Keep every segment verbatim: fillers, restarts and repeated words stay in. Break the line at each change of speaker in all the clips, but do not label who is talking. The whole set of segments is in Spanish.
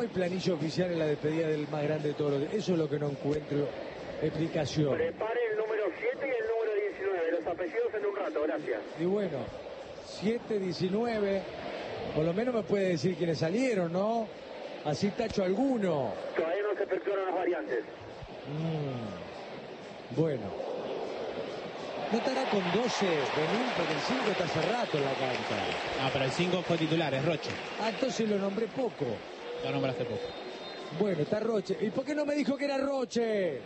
hay planilla oficial en la despedida del más grande de todos los días? Eso es lo que no encuentro explicación.
Prepare el número siete y el número diecinueve. Los apellidos en un rato, gracias.
Y bueno, siete, diecinueve, por lo menos me puede decir quiénes salieron, ¿no? Así tacho alguno.
Todavía no se efectuaron las variantes.
Mm, bueno. ¿No estará con doce Benín? Porque el cinco está hace rato en la cancha.
Ah, pero el cinco fue titular, es Roche.
Ah, entonces lo nombré poco.
Lo nombraste poco.
Bueno, está Roche. ¿Y por qué no me dijo que era Roche?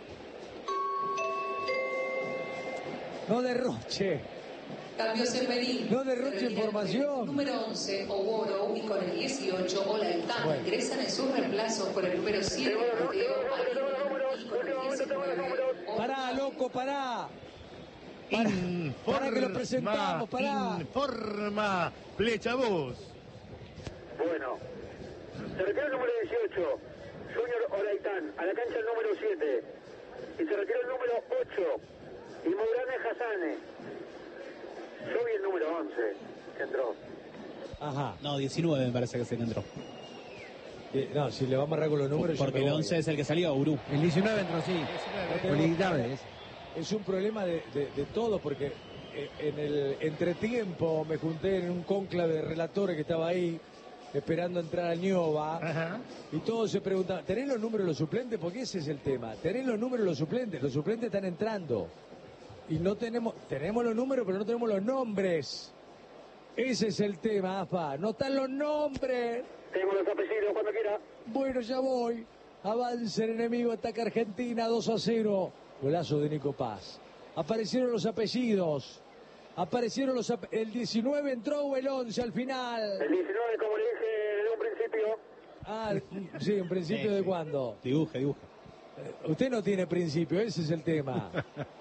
No de Roche.
Cambios en Benín.
No derroche información.
Número once, Oboro, y con el dieciocho, Olaitán.
Bueno.
Ingresan en sus reemplazos por el número siete, Mateo, y con el diecinueve,
Pará, loco, pará. Pará, pará que lo presentamos, pará.
Informa Flecha Voz.
Bueno, se retira el número dieciocho, Junior Olaitán, a la cancha el número siete. Y se retira el número ocho, y Mourane Hassane. Yo vi el número once, que entró.
Ajá.
No, diecinueve me parece que se entró.
Eh, no, si le vamos a agarrar con los números.
Porque el once es el que salió, Urú.
El diecinueve entró, sí. Inevitable.
Es un problema de, de, de todo, porque eh, en el entretiempo me junté en un cónclave de relatores que estaba ahí, esperando entrar a Ñoba.
Ajá.
Y todos se preguntaban, ¿tenés los números de los suplentes? Porque ese es el tema. ¿Tenés los números de los suplentes? Los suplentes están entrando. Y no tenemos, tenemos los números, pero no tenemos los nombres. Ese es el tema, A F A. No están los nombres.
Tengo los apellidos cuando quiera.
Bueno, ya voy. Avance el enemigo, ataca Argentina, dos a cero. Golazo de Nico Paz. Aparecieron los apellidos. Aparecieron los ap el diecinueve entró o el once al final.
El diecinueve, como le dije desde un principio.
Ah, sí, ¿en principio
Sí,
de
sí.
cuándo?
Dibuje, dibuje.
Eh, Usted no tiene principio, ese es el tema.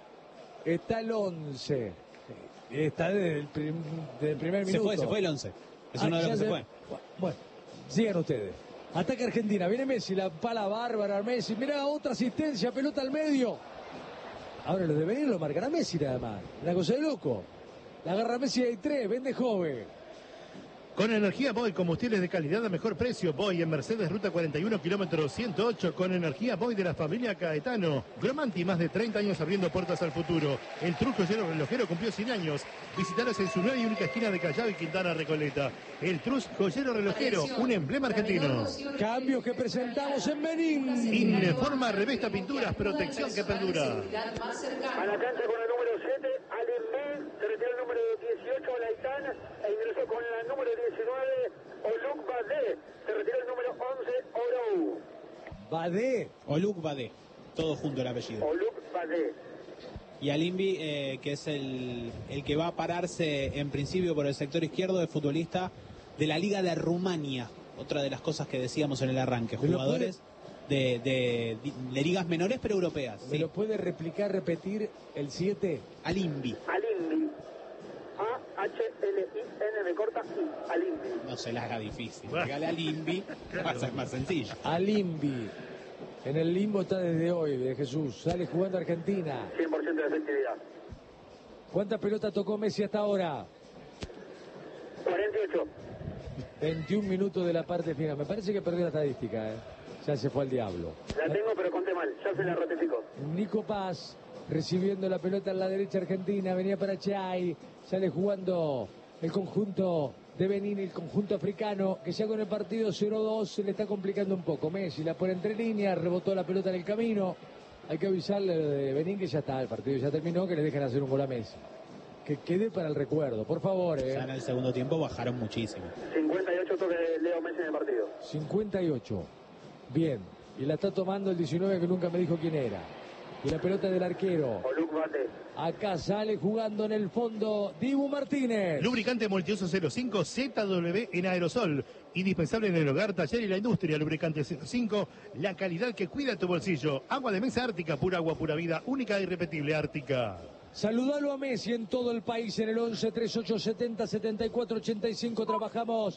Está el once. Está desde el, prim desde el primer
Se
minuto.
fue, se fue el once. Es
Ah,
uno de los
ya
que se fue.
Bueno, sigan ustedes. Ataca Argentina, viene Messi, la pala bárbara Messi. Mirá, otra asistencia, pelota al medio. Ahora lo de venir lo marcará Messi nada más. Una cosa de loco. La agarra Messi, hay tres, vende joven.
Con energía Boy, combustibles de calidad a mejor precio. Boy en Mercedes, ruta cuarenta y uno, kilómetro ciento ocho. Con energía Boy de la familia Caetano. Gromanti, más de treinta años abriendo puertas al futuro. El Trus Joyero Relojero cumplió cien años. Visitaros en su nueva y única esquina de Callao y Quintana Recoleta. El Trus Joyero Relojero, un emblema argentino.
Cambios que presentamos en Benín.
Informa Revesta Pinturas, protección que perdura.
A la cancha con el número siete, Alemán. Se retiró el número dieciocho, Olaitán. E ingresó con el número diecinueve, Oluk Badé. Se retiró el número once, Orou.
Badé.
Oluk Badé. Todo junto el apellido.
Oluk Badé.
Y Alimbi, eh, que es el, el que va a pararse en principio por el sector izquierdo, es futbolista de la Liga de Rumania. Otra de las cosas que decíamos en el arranque.
¿Me lo
Jugadores de, de, de ligas menores pero europeas.
¿Me
Sí.
lo puede replicar, repetir el siete?
Alimbi.
Alimbi. A H L I N de corta I. Alimbi.
No se la haga difícil. Regale a Alimbi, va a ser más sencillo.
Alimbi. En el limbo está desde hoy, de Jesús. Sale jugando Argentina.
cien por ciento de efectividad.
¿Cuántas pelotas tocó Messi hasta ahora?
cuarenta y ocho.
veintiún minutos de la parte final. Me parece que perdió la estadística, ¿eh? Ya se fue al diablo.
La tengo, pero conté mal. Ya se la ratificó.
Nico Paz recibiendo la pelota en la derecha argentina. Venía para Chay. Sale jugando el conjunto de Benín, el conjunto africano, que ya con el partido cero dos se le está complicando un poco. Messi la pone entre líneas, rebotó la pelota en el camino. Hay que avisarle de Benín que ya está, el partido ya terminó, que le dejen hacer un gol a Messi. Que quede para el recuerdo, por favor. ¿eh?
Ya en el segundo tiempo bajaron muchísimo.
cincuenta y ocho toques de Leo Messi en el partido.
cincuenta y ocho. Bien. Y la está tomando el diecinueve, que nunca me dijo quién era. Y la pelota del arquero.
Oluk Badé.
Acá sale jugando en el fondo Dibu Martínez.
Lubricante Multiuso cero cinco Z W en aerosol. Indispensable en el hogar, taller y la industria. Lubricante cero cinco, la calidad que cuida tu bolsillo. Agua de mesa Ártica, pura agua, pura vida, única e irrepetible Ártica.
Saludalo a Messi en todo el país en el once, treinta y ocho, setenta, setenta y cuatro, ochenta y cinco. Trabajamos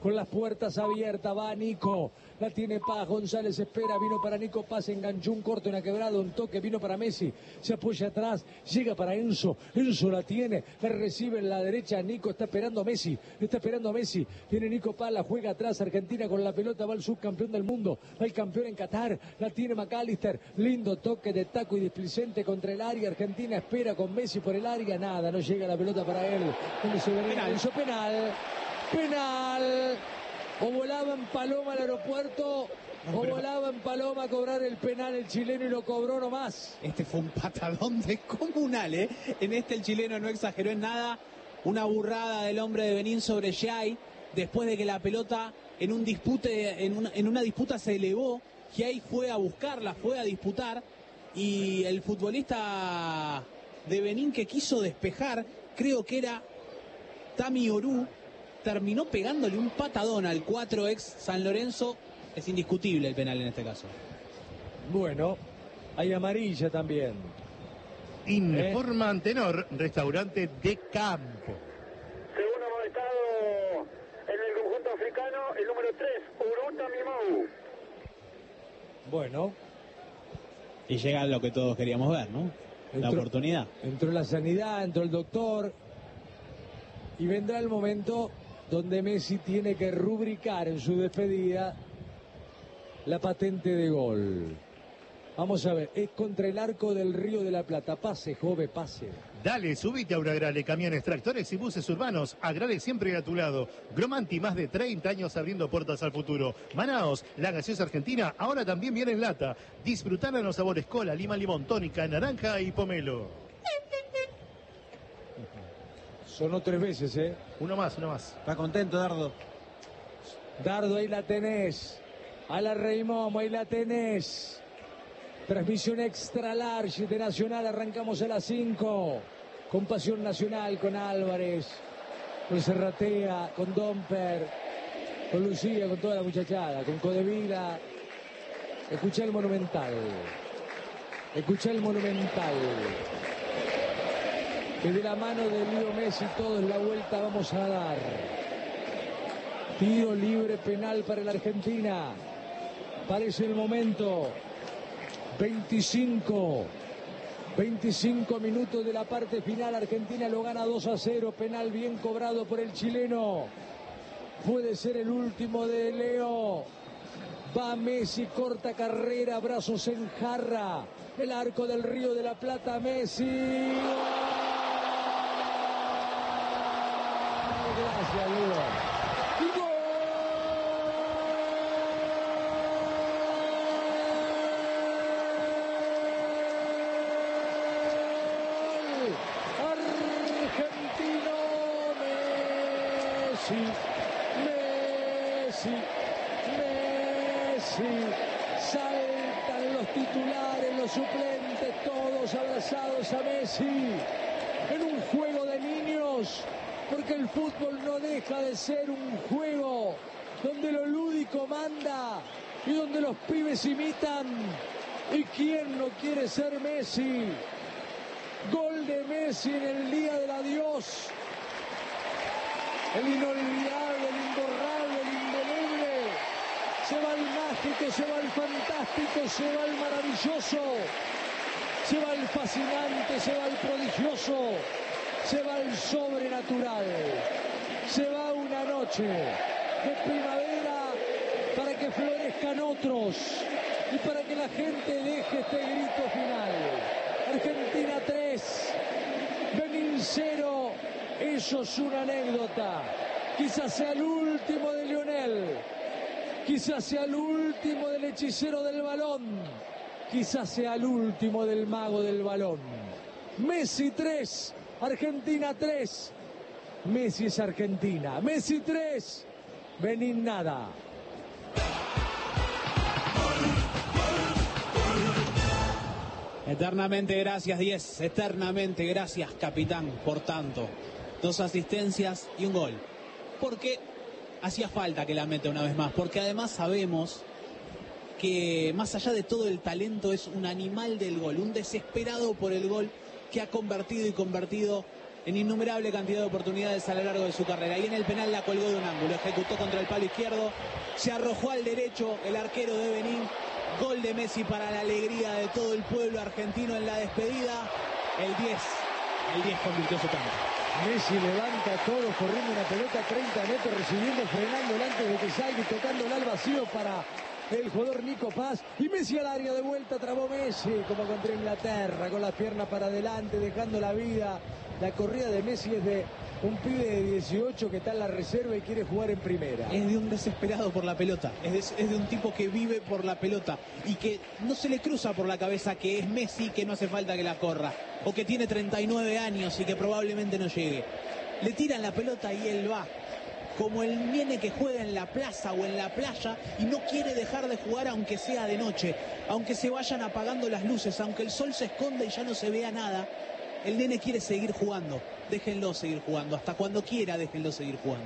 con las puertas abiertas, va Nico, la tiene Paz, González espera, vino para Nico Paz, enganchó un corte, una quebrada, un toque, vino para Messi, se apoya atrás, llega para Enzo, Enzo la tiene, la recibe en la derecha, Nico está esperando a Messi, está esperando a Messi, viene Nico Paz, la juega atrás, Argentina con la pelota, va el subcampeón del mundo, va el campeón en Qatar, la tiene McAllister, lindo toque de taco y displicente contra el área, Argentina espera con Messi por el área, nada, no llega la pelota para él, donde se venía Enzo, penal, penal. O volaba en Paloma al aeropuerto, no, o pero... volaba en Paloma a cobrar el penal el chileno y lo cobró nomás.
Este fue un patadón descomunal, ¿eh? En este el chileno no exageró en nada. Una burrada del hombre de Benín sobre Giai, después de que la pelota en un dispute, en una, en una disputa se elevó. Giai fue a buscarla, fue a disputar, y el futbolista de Benín que quiso despejar, creo que era Tami Orú, terminó pegándole un patadón al cuatro ex San Lorenzo. Es indiscutible el penal en este caso.
Bueno, hay amarilla también.
Informa ¿Eh? Antenor, restaurante de campo.
Segundo amonestado en el conjunto africano, el número tres, Uruta Mimou.
Bueno.
Y llega lo que todos queríamos ver, ¿no? La entró, oportunidad.
Entró la sanidad, entró el doctor. Y vendrá el momento donde Messi tiene que rubricar en su despedida la patente de gol. Vamos a ver, es contra el arco del Río de la Plata. Pase, joven, pase.
Dale, subite a un Agrale, camiones, tractores y buses urbanos. Agrale siempre a tu lado. Gromanti, más de treinta años abriendo puertas al futuro. Manaos, la gaseosa argentina, ahora también viene en lata. Disfrutar en los sabores cola, lima, limón, tónica, naranja y pomelo.
Sonó tres veces, ¿eh?
Uno más, uno más.
¿Está contento, Dardo?
Dardo, ahí la tenés. A la Reimomo, ahí la tenés. Transmisión extra large de Nacional. Arrancamos a las cinco. Con Pasión Nacional, con Álvarez, con Serratea, con Domper, con Lucía, con toda la muchachada, con Codevila. Escuchá el Monumental. Escuchá el Monumental. Que de la mano de Leo Messi todos la vuelta vamos a dar. Tiro libre penal para la Argentina. Parece el momento. veinticinco. veinticinco minutos de la parte final. Argentina lo gana dos a cero. Penal bien cobrado por el chileno. Puede ser el último de Leo. Va Messi, corta carrera, brazos en jarra. El arco del Río de la Plata, Messi. Gracias, Leo. ¡Gol! Argentino Messi, Messi, Messi. Saltan los titulares, los suplentes, todos abrazados a Messi. En un juego de niños. Porque el fútbol no deja de ser un juego donde lo lúdico manda y donde los pibes imitan. ¿Y quién no quiere ser Messi? Gol de Messi en el día del adiós. El inolvidable, el imborrable, el indeleble. Se va el mágico, se va el fantástico, se va el maravilloso. Se va el fascinante, se va el prodigioso. Se va el sobrenatural, se va una noche de primavera para que florezcan otros y para que la gente deje este grito final. Argentina tres, Benín cero, eso es una anécdota. Quizás sea el último de Lionel, quizás sea el último del hechicero del balón, quizás sea el último del mago del balón. Messi tres. Argentina tres, Messi es Argentina. Messi tres, Benín nada.
Eternamente gracias, diez. Eternamente gracias, capitán, por tanto. Dos asistencias y un gol. Porque hacía falta que la meta una vez más. Porque además sabemos que más allá de todo el talento es un animal del gol. Un desesperado por el gol que ha convertido y convertido en innumerable cantidad de oportunidades a lo largo de su carrera. Y en el penal la colgó de un ángulo, ejecutó contra el palo izquierdo, se arrojó al derecho el arquero de Benín. Gol de Messi para la alegría de todo el pueblo argentino en la despedida. El diez, el diez convirtió su tanto.
Messi levanta todo, corriendo una pelota treinta metros, recibiendo, frenándola antes de que salga y tocándola al vacío para el jugador Nico Paz. Y Messi al área de vuelta, trabó Messi como contra Inglaterra, con las piernas para adelante, dejando la vida. La corrida de Messi es de un pibe de dieciocho que está en la reserva y quiere jugar en primera.
Es de un desesperado por la pelota, es de, es de un tipo que vive por la pelota y que no se le cruza por la cabeza que es Messi, que no hace falta que la corra, o que tiene treinta y nueve años y que probablemente no llegue. Le tiran la pelota y él va, como el nene que juega en la plaza o en la playa y no quiere dejar de jugar aunque sea de noche, aunque se vayan apagando las luces, aunque el sol se esconda y ya no se vea nada. El nene quiere seguir jugando, déjenlo seguir jugando, hasta cuando quiera déjenlo seguir jugando.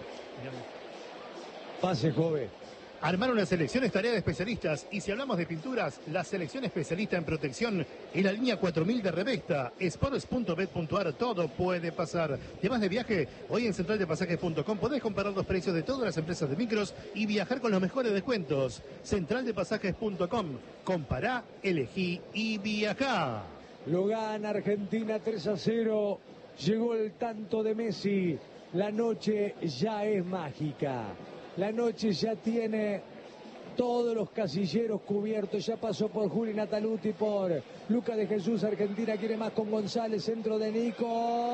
Pase, joven.
Armar una selección es tarea de especialistas, y si hablamos de pinturas, la selección especialista en protección en la línea cuatro mil de Revesta, sports punto bet punto ar, todo puede pasar. ¿Te vas de viaje? Hoy en central de pasajes punto com podés comparar los precios de todas las empresas de micros y viajar con los mejores descuentos. central de pasajes punto com, compará, elegí y viajá.
Lo gana Argentina tres a cero. Llegó el tanto de Messi. La noche ya es mágica. La noche ya tiene todos los casilleros cubiertos. Ya pasó por Juli Nataluti, por Luca de Jesús. Argentina quiere más con González. Centro de Nico.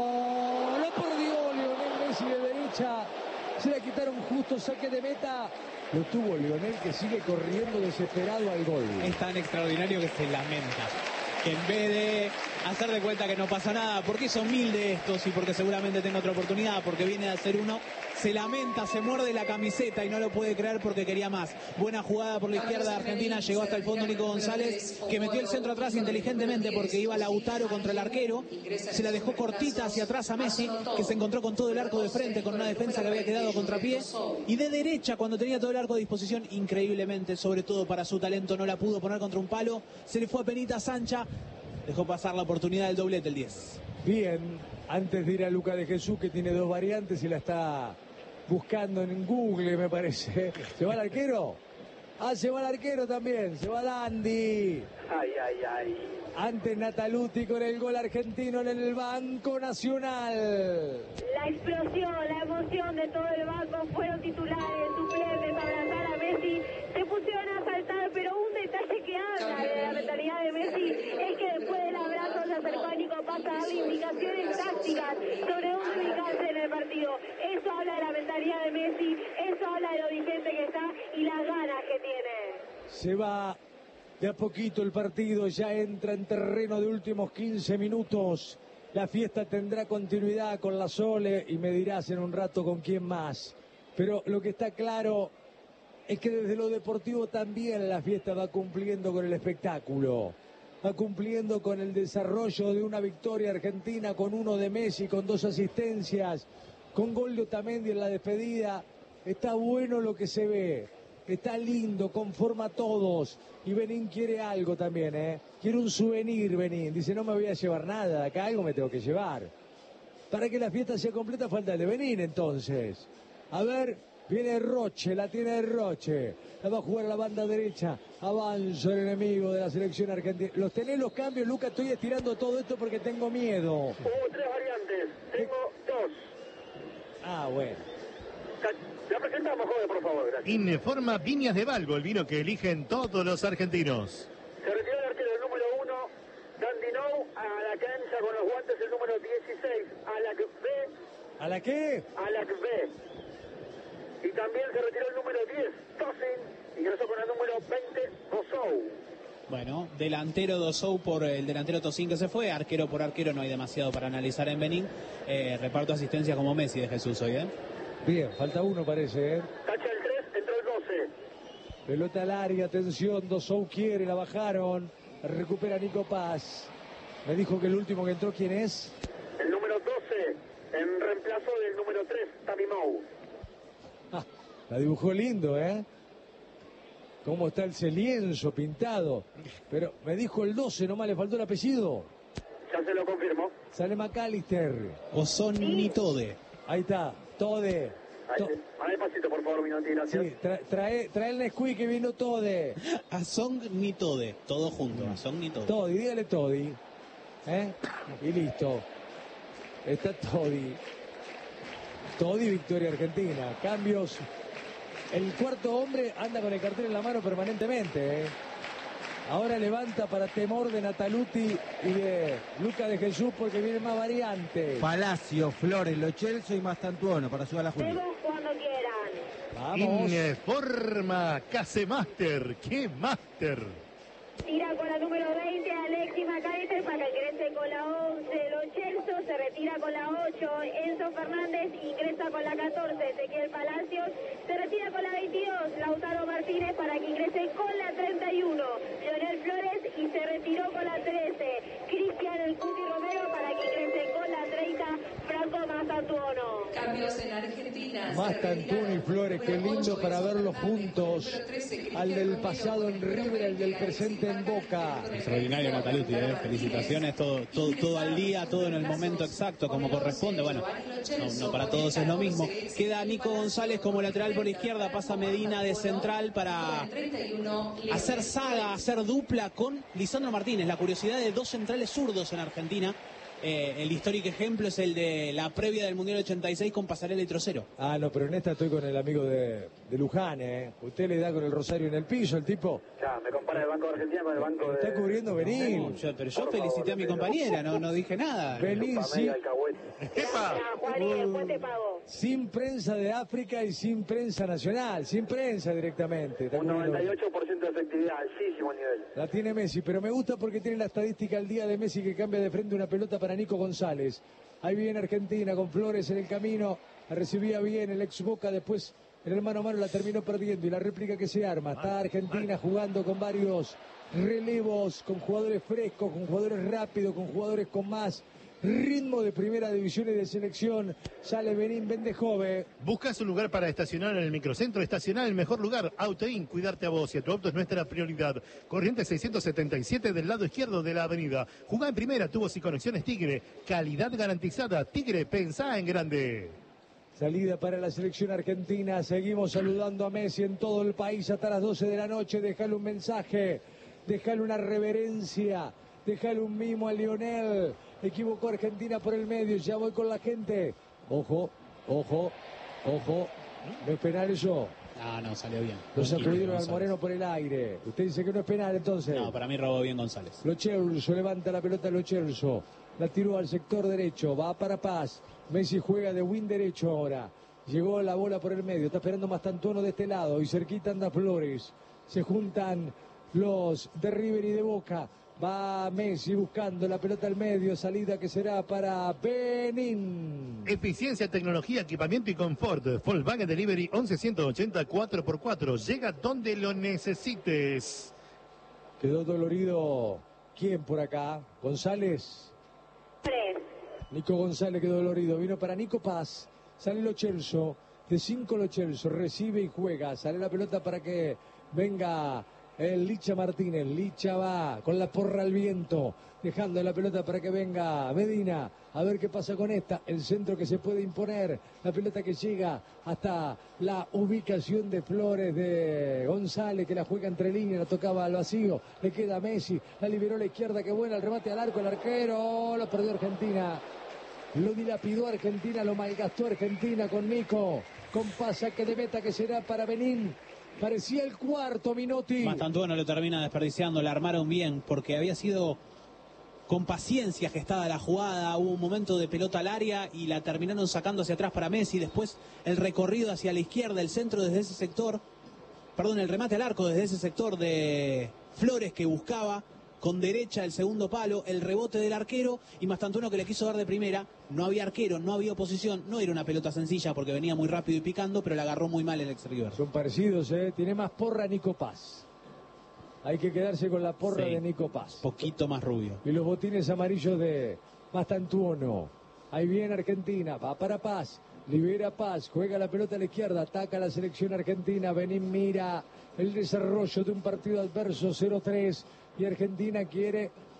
Lo perdió Lionel Messi de derecha. Se la quitaron justo, saque de meta. Lo tuvo Lionel, que sigue corriendo desesperado al gol.
Es tan extraordinario que se lamenta. Que en vez de hacer de cuenta que no pasa nada, porque hizo mil de estos y porque seguramente tenga otra oportunidad, porque viene de hacer uno, se lamenta, se muerde la camiseta y no lo puede creer porque quería más. Buena jugada por la izquierda de Argentina, llegó hasta el fondo Nico González, que metió el centro atrás inteligentemente porque iba Lautaro contra el arquero, se la dejó cortita hacia atrás a Messi, que se encontró con todo el arco de frente, con una defensa que había quedado contrapié, y de derecha, cuando tenía todo el arco a disposición, increíblemente, sobre todo para su talento, no la pudo poner contra un palo, se le fue a penita Sancha, dejó pasar la oportunidad del doblete el diez.
Bien, antes de ir a Luca de Jesús, que tiene dos variantes y la está buscando en Google, me parece. ¿Se va el arquero? Ah, se va el arquero también, se va Dandy.
Ay, ay, ay.
Antes Nataluti con el gol argentino en el Banco Nacional.
La explosión, la emoción de todo el banco, fueron titulares, suplentes, abrazar a Messi, se pusieron a saltar, pero un detalle que habla de la mentalidad de Messi es que después del abrazo se acercó a Nico Paz a darle indicaciones tácticas sobre dónde ubicarse en el partido. Eso habla de la mentalidad de Messi, eso habla de lo vigente que está y las ganas que tiene.
Se va de a poquito el partido, ya entra en terreno de últimos quince minutos. La fiesta tendrá continuidad con la Sole y me dirás en un rato con quién más. Pero lo que está claro es que desde lo deportivo también la fiesta va cumpliendo con el espectáculo. Va cumpliendo con el desarrollo de una victoria argentina, con uno de Messi, con dos asistencias, con gol de Otamendi en la despedida. Está bueno lo que se ve. Está lindo, conforma a todos. Y Benín quiere algo también, ¿eh? Quiere un souvenir, Benín. Dice, no me voy a llevar nada, acá algo me tengo que llevar. Para que la fiesta sea completa falta el de Benín, entonces. A ver, viene Roche, la tiene Roche. La va a jugar a la banda derecha. Avanza el enemigo de la selección argentina. ¿Los tenés los cambios, Lucas? Estoy estirando todo esto porque tengo miedo.
Hubo tres variantes, tengo dos.
Ah, bueno.
La presentamos, joven, por favor, gracias.
Informa Viñas de Valgo, el vino que eligen todos los argentinos.
Se retiró el arquero el número uno, Dandy Nou, a la cancha con los guantes el número dieciséis, Alak B.
¿A la qué?
Alak B. Y también se retiró el número diez, Tosin, ingresó con el número veinte, Dosou.
Bueno, delantero Dosou por el delantero Tosin que se fue, arquero por arquero, no hay demasiado para analizar en Benín. Eh, reparto asistencia como Messi de Jesús hoy, ¿eh?
Bien, falta uno parece, ¿eh?
Tacha el tres, entró el doce.
Pelota al área, atención, Dosou quiere, la bajaron, recupera Nico Paz. Me dijo que el último que entró, ¿quién es?
El número doce, en reemplazo del número tres, Tamimou.
Ah, la dibujó lindo, ¿eh? Cómo está ese lienzo pintado. Pero me dijo el doce, nomás le faltó el apellido.
Ya se lo confirmo.
Sale McAllister.
O son ni tode.
Ahí está, Tode. To
Mané pasito, por favor, Minotti, gracias.
sí, tra trae, trae el Nesquik que vino Tode.
A Song ni tode. Todo junto. A Song ni tode.
Todi, dígale Todi. ¿Eh? Y listo. Está Todi. Todi, victoria argentina. Cambios. El cuarto hombre anda con el cartel en la mano permanentemente. ¿eh? Ahora levanta para temor de Nataluti y de Luca de Jesús porque viene más variante.
Palacio, Flores, Lo Celso y Mastantuono para ayudar a la Juli.
Todos cuando quieran.
Vamos.
Informa Casemaster. ¡Qué máster!
Tira con la número veinte, Alexis McAllister, para que ingrese con la once, Lo Celso, se retira con la ocho, Enzo Fernández ingresa con la catorce, Ezequiel Palacios, se retira con la veintidós, Lautaro Martínez para que ingrese con la treinta y uno, Leonel Flores y se retiró con la trece, Cristian El Cuti Romero para que ingrese con la treinta, Franco Mastantuono.
Cambios en Argentina.
Mastantuono y Flores, qué lindo para verlos juntos. Al del pasado en River, al del presente en Boca.
Extraordinario Nataluti, ¿eh? Felicitaciones, todo, todo, todo al día, todo en el momento exacto, como corresponde. Bueno, no, no para todos es lo mismo. Queda Nico González como lateral por izquierda, pasa Medina de central para hacer saga, hacer dupla con Lisandro Martínez. La curiosidad de dos centrales zurdos en Argentina. Eh, el histórico ejemplo es el de la previa del Mundial ochenta y seis con Pasarela y Trocero.
Ah, no, pero en esta estoy con el amigo de, de Luján, ¿eh? Usted le da con el rosario en el piso, el tipo.
Ya, me compara el Banco de Argentina con el Banco de...
Está cubriendo Benín.
No, yo, pero yo felicité a mi compañera, no, no dije nada.
Benín sin,
Gracias, Juan, y después te pago.
sin prensa de África y sin prensa nacional, sin prensa directamente. Está
Un
cubriendo-
noventa y ocho por ciento de efectividad, altísimo nivel.
La tiene Messi, pero me gusta porque tiene la estadística al día de Messi que cambia de frente una pelota para Nico González. Ahí viene Argentina con Flores en el camino, la recibía bien el ex Boca, después en el mano a mano la terminó perdiendo y la réplica que se arma. Está Argentina jugando con varios relevos, con jugadores frescos, con jugadores rápidos, con jugadores con más ritmo de primera división y de selección. Sale Benín Bendejove.
¿Buscas un lugar para estacionar en el microcentro? Estacionar el mejor lugar. Autoin, cuidarte a vos y a tu auto es nuestra prioridad. Corrientes seiscientos setenta y siete del lado izquierdo de la avenida. Jugá en primera, tubos y conexiones Tigre. Calidad garantizada. Tigre, pensá en grande.
Salida para la selección argentina. Seguimos saludando a Messi en todo el país hasta las doce de la noche. Dejale un mensaje, dejale una reverencia, dejale un mimo a Lionel. Equivocó Argentina por el medio. Ya voy con la gente. Ojo, ojo, ojo. ¿No es penal eso?
Ah, no, salió bien.
Lo
Buen
sacudieron
quito,
al
González.
Moreno por el aire. Usted dice que no es penal entonces.
No, para mí robó bien González.
Lo Celso levanta la pelota Lo Celso. La tiró al sector derecho. Va para Paz. Messi juega de win derecho ahora. Llegó la bola por el medio. Está esperando Mastantuono de este lado. Y cerquita anda Flores. Se juntan los de River y de Boca. Va Messi buscando la pelota al medio. Salida que será para Benín.
Eficiencia, tecnología, equipamiento y confort. Volkswagen Delivery once ciento ochenta cuatro por cuatro. Llega donde lo necesites.
Quedó dolorido. ¿Quién por acá? González.
Tres.
Nico González quedó dolorido. Vino para Nico Paz. Sale Lo Celso. De cinco Lo Celso. Recibe y juega. Sale la pelota para que venga el Licha Martínez. Licha va con la porra al viento. Dejando la pelota para que venga Medina. A ver qué pasa con esta. El centro que se puede imponer. La pelota que llega hasta la ubicación de Flores de González, que la juega entre líneas, la tocaba al vacío. Le queda Messi. La liberó a la izquierda. Qué buena el remate al arco. El arquero. Lo perdió Argentina. Lo dilapidó Argentina. Lo malgastó Argentina con Nico. Con pasa que de meta que será para Benín. Parecía el cuarto, Minotti.
Mastantuono lo termina desperdiciando, la armaron bien porque había sido con paciencia gestada la jugada, hubo un momento de pelota al área y la terminaron sacando hacia atrás para Messi, después el recorrido hacia la izquierda, el centro desde ese sector, perdón, el remate al arco desde ese sector de Flores que buscaba con derecha el segundo palo, el rebote del arquero y Mastantuono que le quiso dar de primera, no había arquero, no había oposición, no era una pelota sencilla porque venía muy rápido y picando, pero la agarró muy mal el ex River.
Son parecidos, ¿eh? Tiene más porra Nico Paz. Hay que quedarse con la porra
Sí.
de Nico Paz.
Poquito más rubio.
Y los botines amarillos de Mastantuono. Ahí viene Argentina, va para Paz, libera Paz, juega la pelota a la izquierda, ataca la selección argentina. Benín mira el desarrollo de un partido adverso cero tres y Argentina quiere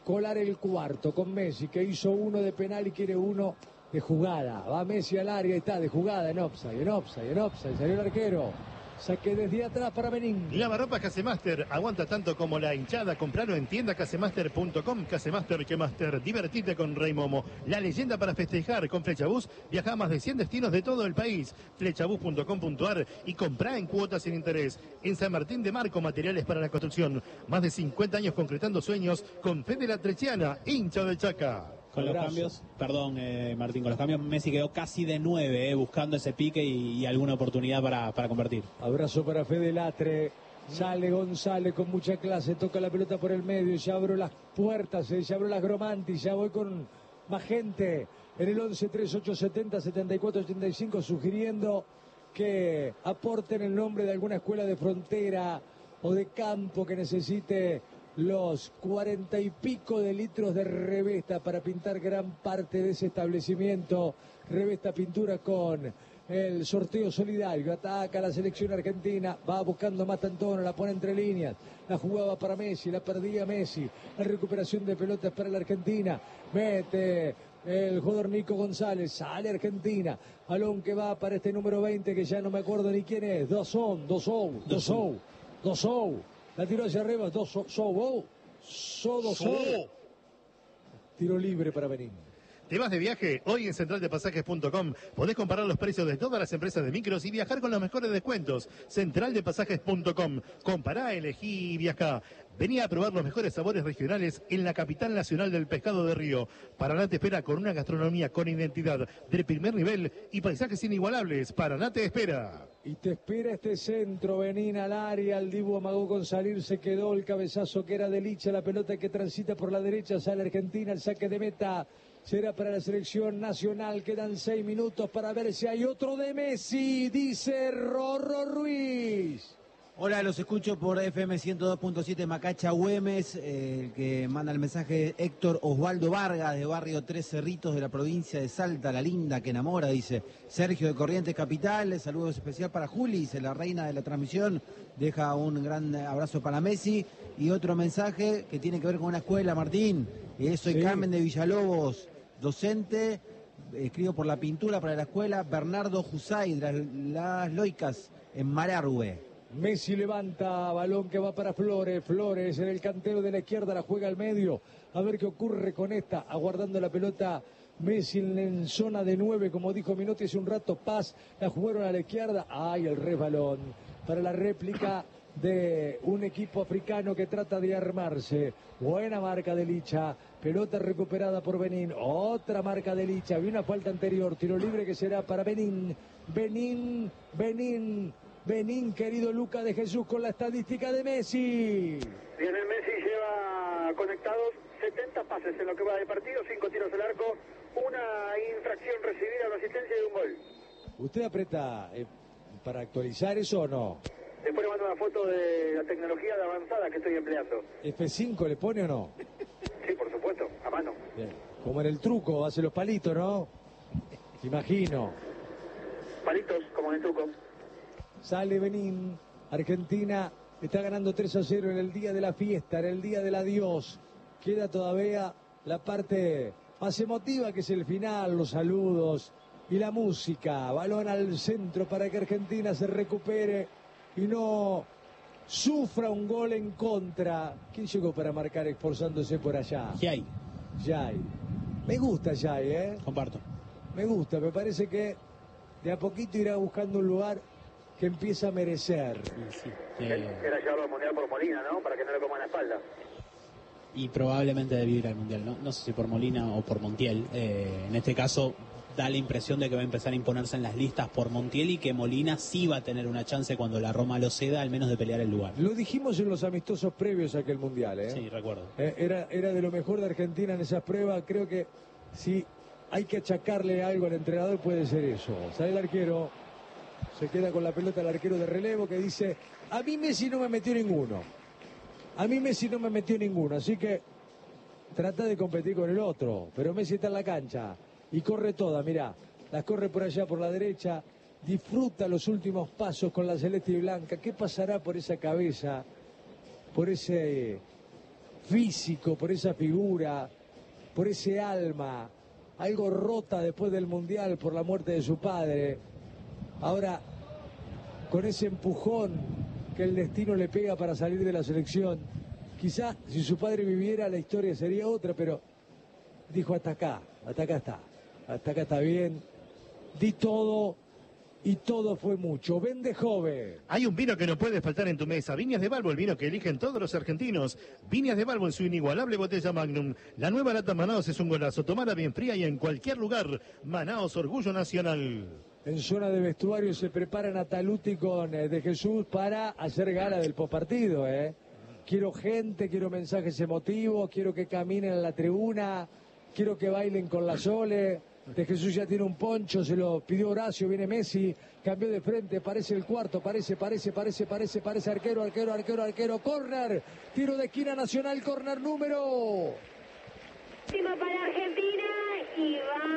colar el cuarto con Messi, que hizo uno de penal y quiere uno de jugada. Va Messi al área y está de jugada en offside, en offside, en offside. Salió el arquero. Saque desde atrás para Benín.
Lavarropas Casemaster, aguanta tanto como la hinchada. Compralo en tienda casemaster punto com. Casemaster, que master, divertite con Rey Momo. La leyenda para festejar con Flechabús. Viaja a más de cien destinos de todo el país. Flechabús punto com punto ar y comprá en cuotas sin interés. En San Martín de Marco, materiales para la construcción. Más de cincuenta años concretando sueños con Fede La Trechiana, hincha del Chaca.
Con los
Abrazo.
cambios, perdón eh, Martín, con los cambios Messi quedó casi de nueve, eh, buscando ese pique y, y alguna oportunidad para, para convertir.
Abrazo para Fede Latre. Sale González con mucha clase, toca la pelota por el medio, ya abro las puertas, eh, ya abro las Gromanti, ya voy con más gente en el once tres ocho setenta setenta y cuatro ochenta y cinco, sugiriendo que aporten el nombre de alguna escuela de frontera o de campo que necesite los cuarenta y pico de litros de Revesta para pintar gran parte de ese establecimiento. Revesta Pintura con el sorteo solidario. Ataca la selección argentina, va buscando más Tantono, la pone entre líneas, la jugaba para Messi, la perdía Messi. La recuperación de pelotas para la Argentina. Mete el jugador Nico González, sale Argentina. Balón que va para este número veinte que ya no me acuerdo ni quién es. Dosón, Dosón, Dosón, Dosón. La tiró hacia arriba, dos, so, so, oh, so, dos, so. Tiro libre para Benín.
¿Te vas de viaje? Hoy en central de pasajes punto com podés comparar los precios de todas las empresas de micros y viajar con los mejores descuentos. central de pasajes punto com. Compará, elegí y viajá. Vení a probar los mejores sabores regionales en la capital nacional del pescado de río. Paraná te espera con una gastronomía con identidad de primer nivel y paisajes inigualables. Paraná te espera.
Y te espera este centro, Benín al área, el Dibu amagó con salir, se quedó el cabezazo que era de Licha, la pelota que transita por la derecha, sale Argentina, el saque de meta será para la selección nacional, quedan seis minutos para ver si hay otro de Messi, dice Rorro Ruiz.
Hola, los escucho por F M ciento dos punto siete Macacha Güemes, eh, el que manda el mensaje Héctor Osvaldo Vargas de Barrio Tres Cerritos de la provincia de Salta, la linda que enamora, dice Sergio de Corrientes Capital, saludos especial para Juli, dice la reina de la transmisión, deja un gran abrazo para Messi y otro mensaje que tiene que ver con una escuela, Martín, eh, soy
Sí.
Carmen de Villalobos, docente, escribo por la pintura para la escuela Bernardo Jusay de las, las Loicas en Marargüe.
Messi levanta, balón que va para Flores, Flores en el cantero de la izquierda, la juega al medio, a ver qué ocurre con esta, aguardando la pelota Messi en zona de nueve, como dijo Minotti hace un rato, Paz, la jugaron a la izquierda, ay, el resbalón, para la réplica de un equipo africano que trata de armarse, buena marca de Licha, pelota recuperada por Benín, otra marca de Licha, había una falta anterior, tiro libre que será para Benín, Benín, Benín, Benín, querido Luca de Jesús, con la estadística de Messi.
Lionel Messi lleva conectados setenta pases en lo que va de partido, cinco tiros al arco, una infracción recibida, una asistencia y un gol.
¿Usted aprieta eh, para actualizar eso o no?
Después le mando una foto de la tecnología de avanzada que estoy empleando.
¿F cinco le pone o no?
Sí, por supuesto, a mano.
Bien. Como en el truco, hace los palitos, ¿no? Imagino.
Palitos, como en el truco.
Sale Benín, Argentina está ganando tres a cero en el día de la fiesta, en el día del adiós. Queda todavía la parte más emotiva que es el final, los saludos y la música. Balón al centro para que Argentina se recupere y no sufra un gol en contra. ¿Quién llegó para marcar esforzándose por allá?
Yay,
Yay. Me gusta Yay, ¿eh?
comparto.
Me gusta, me parece que de a poquito irá buscando un lugar que empieza a merecer.
Y, sí,
Él
eh,
Era llevarlo al mundial por Molina, ¿no? Para que no le coman la espalda.
y probablemente debió ir al Mundial, ¿no? No sé si por Molina o por Montiel. Eh, en este caso da la impresión de que va a empezar a imponerse en las listas por Montiel y que Molina sí va a tener una chance cuando la Roma lo ceda, al menos de pelear el lugar.
Lo dijimos en los amistosos previos a aquel mundial, ¿eh?
Sí, recuerdo.
Eh, era, era de lo mejor de Argentina en esas pruebas. Creo que si hay que achacarle algo al entrenador puede ser eso. Sale el arquero, se queda con la pelota el arquero de relevo que dice, a mí Messi no me metió ninguno. A mí Messi no me metió ninguno, así que trata de competir con el otro. Pero Messi está en la cancha y corre toda, mirá. Las corre por allá, por la derecha. Disfruta los últimos pasos con la celeste y blanca. ¿Qué pasará por esa cabeza? Por ese físico, por esa figura, por ese alma, algo rota después del Mundial por la muerte de su padre. Ahora, con ese empujón que el destino le pega para salir de la selección, quizás si su padre viviera la historia sería otra, pero dijo hasta acá, hasta acá está, hasta acá está bien, di todo y todo fue mucho. Vende joven.
Hay un vino que no puede faltar en tu mesa. Viñas de Balbo, el vino que eligen todos los argentinos. Viñas de Balbo en su inigualable botella Magnum. La nueva lata Manaos es un golazo. Tomala bien fría y en cualquier lugar. Manaos, orgullo nacional.
En zona de vestuario se preparan a Taluti con eh, De Jesús para hacer gala del postpartido, ¿eh? Quiero gente, quiero mensajes emotivos, quiero que caminen a la tribuna, quiero que bailen con la Sole. De Jesús ya tiene un poncho, se lo pidió Horacio, viene Messi, cambió de frente, parece el cuarto, parece, parece, parece, parece, parece, arquero, arquero, arquero, arquero, córner, tiro de esquina Nacional, córner número.
Última para Argentina y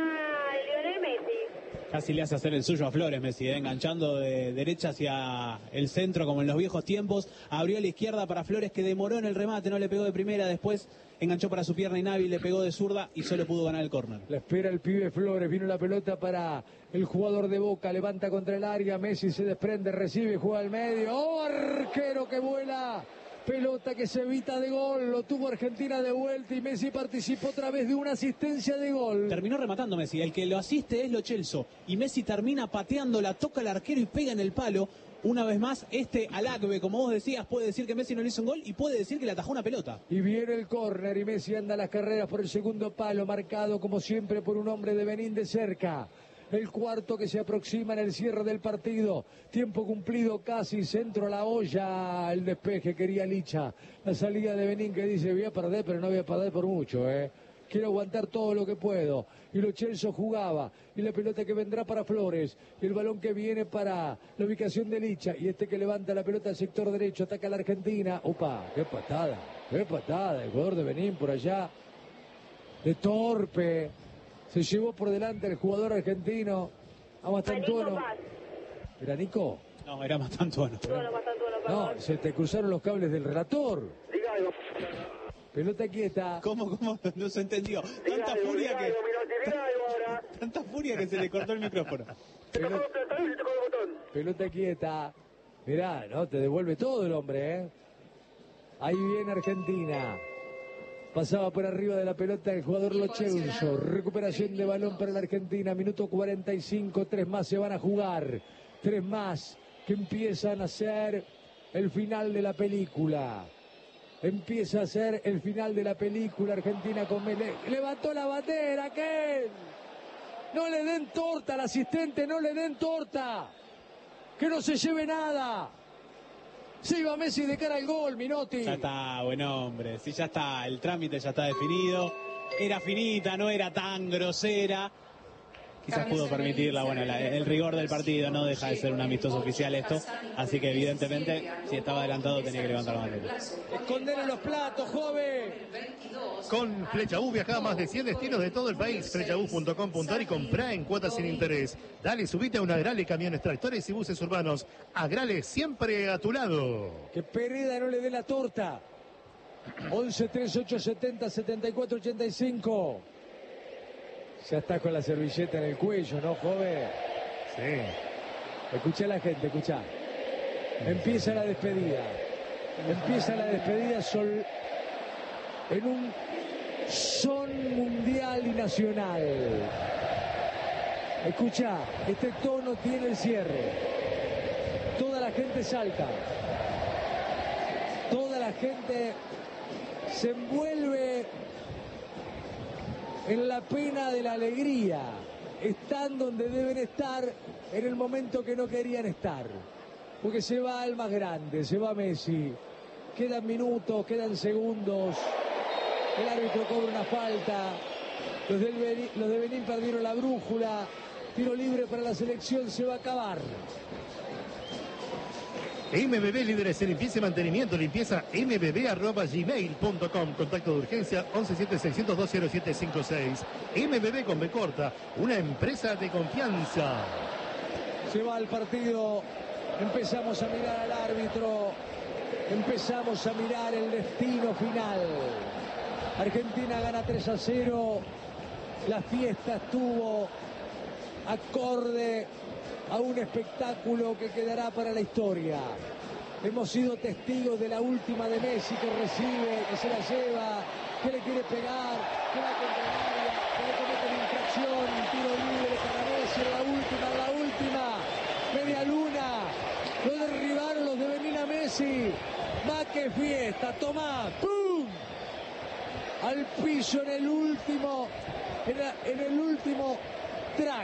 va Lionel Messi.
Casi le hace hacer el suyo a Flores Messi, ¿eh? Enganchando de derecha hacia el centro como en los viejos tiempos. Abrió a la izquierda para Flores, que demoró en el remate, no le pegó de primera, después enganchó para su pierna Inhábil, le pegó de zurda y solo pudo ganar el córner.
La espera el pibe Flores, vino la pelota para el jugador de Boca, levanta contra el área, Messi se desprende, recibe, juega al medio, ¡oh, arquero que vuela! Pelota que se evita de gol, lo tuvo Argentina de vuelta y Messi participó otra vez de una asistencia de gol.
Terminó rematando Messi, el que lo asiste es Lo Celso y Messi termina pateándola, toca el arquero y pega en el palo. Una vez más, este Alacbe, como vos decías, puede decir que Messi no le hizo un gol y puede decir que le atajó una pelota.
Y viene el córner y Messi anda a las carreras por el segundo palo, marcado como siempre por un hombre de Benín de cerca. El cuarto que se aproxima en el cierre del partido. Tiempo cumplido casi, centro a la olla, el despeje quería Licha. La salida de Benín que dice voy a perder, pero no voy a perder por mucho, ¿eh? Quiero aguantar todo lo que puedo. Y Lo Celso jugaba. Y la pelota que vendrá para Flores. Y el balón que viene para la ubicación de Licha. Y este que levanta la pelota al sector derecho. Ataca a la Argentina. Opa, qué patada. Qué patada. El jugador de Benín por allá. De torpe. Se llevó por delante el jugador argentino. A Mastantuono. ¿Era Nico?
No, era Mastantuono.
No, se te cruzaron los cables del relator.
Diga algo.
Pelota quieta.
¿Cómo, cómo? No se entendió.
Diga
Tanta
algo,
furia
diga
que...
algo, Menotti, diga algo ahora.
Tanta furia que se le cortó el micrófono.
Se tocó, se tocó el botón.
Pelota quieta. Mirá, ¿no? Te devuelve todo el hombre, ¿eh? Ahí viene Argentina. Pasaba por arriba de la pelota el jugador Lo Celso. Recuperación de balón para la Argentina. Minuto cuarenta y cinco. Tres más se van a jugar. Tres más que empiezan a ser el final de la película. Empieza a ser el final de la película. Argentina con Mele. Levantó la bandera, ¿qué? No le den torta al asistente, no le den torta. Que no se lleve nada. Se iba Messi de cara al gol, Minotti.
Ya está, buen hombre. Sí, ya está. El trámite ya está definido. Era finita, no era tan grosera. Quizás pudo permitirla, bueno, la, el rigor del partido no deja de ser un amistoso oficial esto, así que evidentemente si estaba adelantado tenía que levantar la bandera.
Esconder en los platos, joven.
Con Flecha U viaja a más de cien destinos de todo el país. flecha u punto com punto ar y comprá en cuotas sin interés. Dale, subite a un Agrale, camiones, tractores y buses urbanos. Agrale, siempre a tu lado.
Que Pereda no le dé la torta. once, treinta y ocho, setenta, setenta y cuatro, ochenta y cinco. Ya estás con la servilleta en el cuello, ¿no, joven?
Sí.
Escuchá a la gente, escuchá. Empieza la despedida. Empieza la despedida sol... en un son mundial y nacional. Escuchá, este tono tiene el cierre. Toda la gente salta. Toda la gente se envuelve en la pena de la alegría. Están donde deben estar en el momento que no querían estar. Porque se va el más grande, se va Messi. Quedan minutos, quedan segundos. El árbitro cobra una falta. Los, del Benín, los de Benín perdieron la brújula. Tiro libre para la selección, se va a acabar.
M B B líderes en limpieza y mantenimiento, limpieza m b b arroba gmail punto com, contacto de urgencia once siete seiscientos dos cero siete cinco seis. M B B con B corta, una empresa de confianza.
Se va al partido, empezamos a mirar al árbitro. empezamos a mirar el destino final. Argentina gana tres a cero. La fiesta estuvo acorde a un espectáculo que quedará para la historia. Hemos sido testigos de la última de Messi, que recibe, que se la lleva, que le quiere pegar, que va contra el área, que le cometen infracción, tiro libre para Messi, la última, la última, media luna, lo derribaron los de Benín a Messi. Va que fiesta, tomá, ¡pum! Al piso en el último, en, la, en el último track,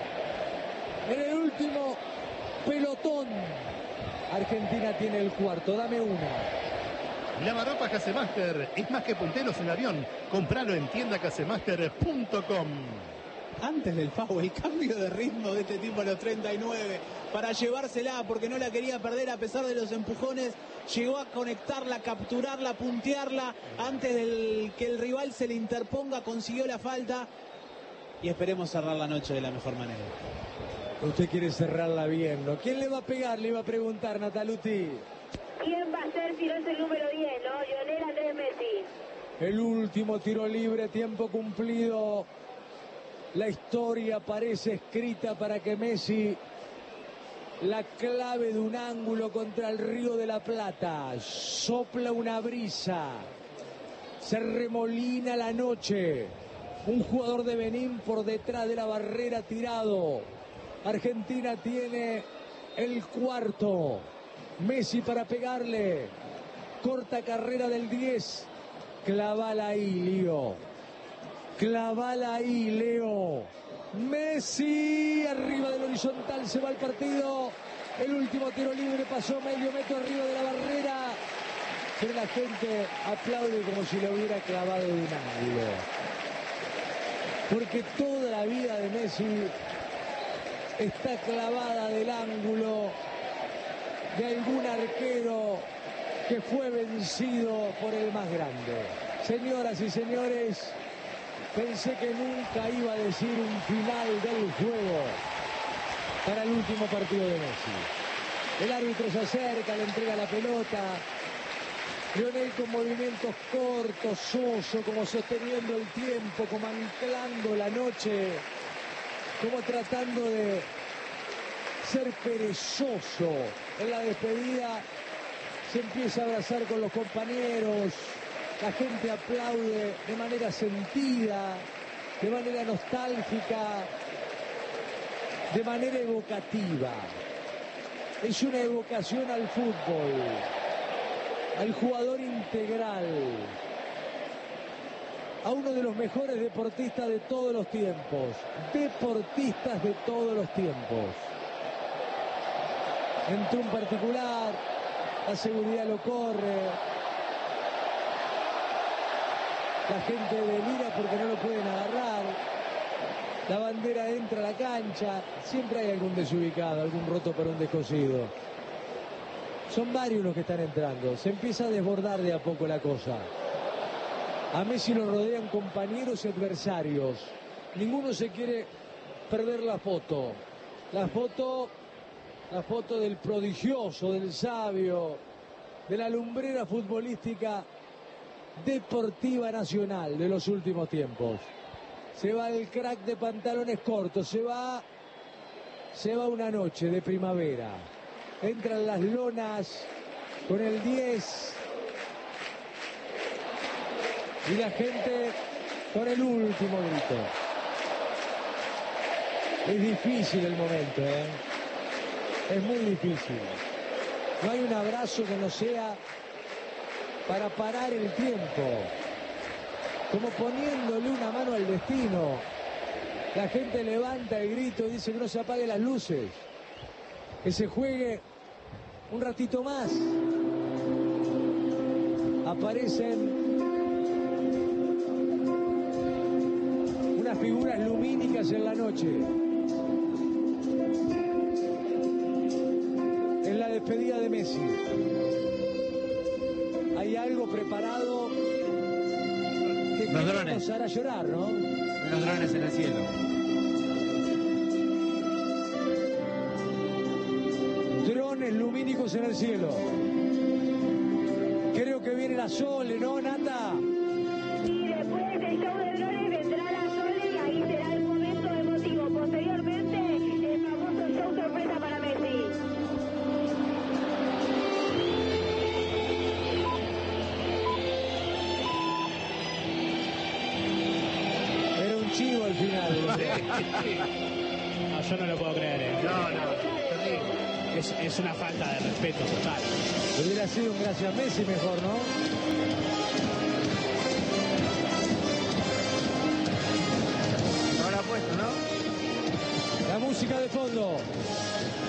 en el último pelotón. Argentina tiene el cuarto, dame una.
Lavarropas Casemaster es más que punteros en avión. Compralo en tienda casemaster punto com.
Antes del foul, el cambio de ritmo de este tipo a los treinta y nueve para llevársela porque no la quería perder a pesar de los empujones. Llegó a conectarla, capturarla, puntearla antes del que el rival se le interponga, consiguió la falta y esperemos cerrar la noche de la mejor manera.
Usted quiere cerrarla bien, ¿no? ¿Quién le va a pegar? Le iba a preguntar, Nataluti.
¿Quién va a ser si no es el número diez, no? Lionel Andrés Messi.
El último tiro libre, tiempo cumplido. La historia parece escrita para que Messi la clave de un ángulo contra el Río de la Plata. Sopla una brisa. Se remolina la noche. Un jugador de Benín por detrás de la barrera tirado. Argentina tiene el cuarto. Messi para pegarle. Corta carrera del diez. Clavala ahí, Lío. Clavala ahí, Leo. Messi arriba del horizontal, se va el partido. El último tiro libre pasó medio metro arriba de la barrera. Pero la gente aplaude como si lo hubiera clavado de un ángulo. Porque toda la vida de Messi está clavada del ángulo de algún arquero que fue vencido por el más grande. Señoras y señores, pensé que nunca iba a decir un final del juego para el último partido de Messi. El árbitro se acerca, le entrega la pelota. Lionel con movimientos cortos, soso, como sosteniendo el tiempo, como anclando la noche, como tratando de ser perezoso en la despedida. Se empieza a abrazar con los compañeros. La gente aplaude de manera sentida, de manera nostálgica, de manera evocativa. Es una evocación al fútbol, al jugador integral, a uno de los mejores deportistas de todos los tiempos, deportistas de todos los tiempos. Entró un particular, la seguridad lo corre. La gente delira porque no lo pueden agarrar. La bandera entra a la cancha. Siempre hay algún desubicado, algún roto para un descosido. Son varios los que están entrando. Se empieza a desbordar de a poco la cosa. A Messi lo rodean compañeros y adversarios. Ninguno se quiere perder la foto. La foto, la foto del prodigioso, del sabio, de la lumbrera futbolística deportiva nacional de los últimos tiempos. Se va el crack de pantalones cortos, se va, se va una noche de primavera. Entran las lonas con el diez y la gente con el último grito. Es difícil el momento, ¿eh? Es muy difícil. No hay un abrazo que no sea para parar el tiempo, como poniéndole una mano al destino. La gente levanta el grito y dice que no se apaguen las luces, que se juegue un ratito más. Aparecen unas figuras lumínicas en la noche. En la despedida de Messi hay algo preparado que
los drones
nos hará llorar, ¿no?
Los drones en el cielo.
Drones lumínicos en el cielo. que viene la Sole, ¿no, Nata?
Y después del show de drones vendrá la Sole y ahí será el momento emotivo. Posteriormente, el famoso show sorpresa para Messi.
Era un chivo al final.
No, yo no lo puedo creer. ¿eh?
No, no, terrible.
Es, es una falta de respeto total.
Hubiera sido un gracias a Messi mejor, ¿no?
No lo ha puesto, ¿no?
La música de fondo.